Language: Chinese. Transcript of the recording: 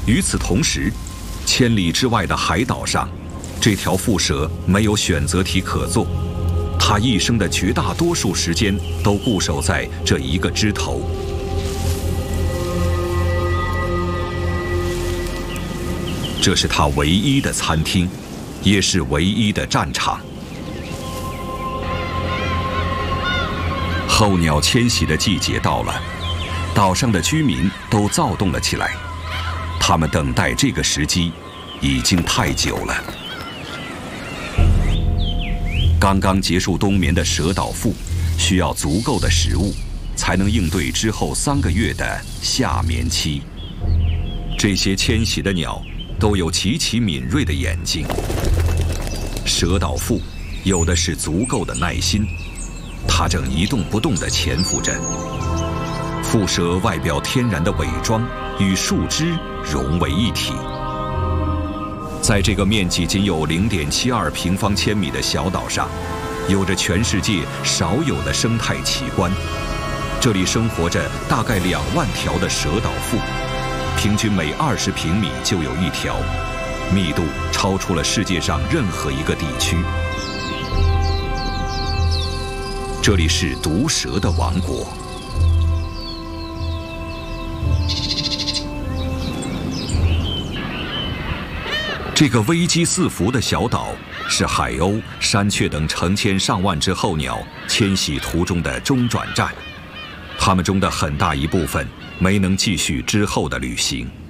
与此同时，千里之外的海岛上，这条蝮蛇没有选择题可做，它一生的绝大多数时间都固守在这一个枝头。这是它唯一的餐厅，也是唯一的战场。候鸟迁徙的季节到了，岛上的居民都躁动了起来。他们等待这个时机已经太久了。刚刚结束冬眠的蛇岛蝮需要足够的食物，才能应对之后3个月的夏眠期。这些迁徙的鸟都有极其敏锐的眼睛。蛇岛蝮有的是足够的耐心，它正一动不动地潜伏着。蝮蛇外表天然的伪装与树枝融为一体。在这个面积仅有0.72平方千米的小岛上，有着全世界少有的生态奇观。这里生活着大概2万条的蛇岛蝮，平均每20平米就有1条，密度超出了世界上任何一个地区。这里是毒蛇的王国。这个危机四伏的小岛是海鸥、山雀等成千上万只候鸟迁徙途中的中转站，它们中的很大一部分没能继续之后的旅行。